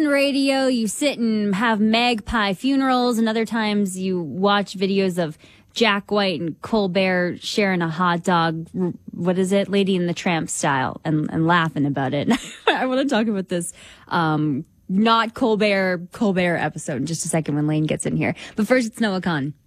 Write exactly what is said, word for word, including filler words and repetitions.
listen radio, you sit and have magpie funerals, and other times you watch videos of Jack White and Colbert sharing a hot dog, what is it, Lady and the Tramp style, and, and laughing about it. I want to talk about this um, not Colbert, Colbert episode in just a second when Lane gets in here. But first, it's Noah Khan.